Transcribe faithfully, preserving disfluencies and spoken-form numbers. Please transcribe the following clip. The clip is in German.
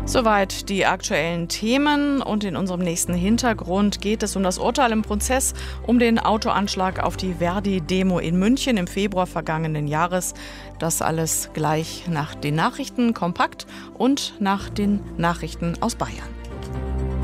Soweit die aktuellen Themen, und in unserem nächsten Hintergrund geht es um das Urteil im Prozess um den Autoanschlag auf die Verdi-Demo in München im Februar vergangenen Jahres. Das alles gleich nach den Nachrichten, kompakt und nach den Nachrichten aus Bayern.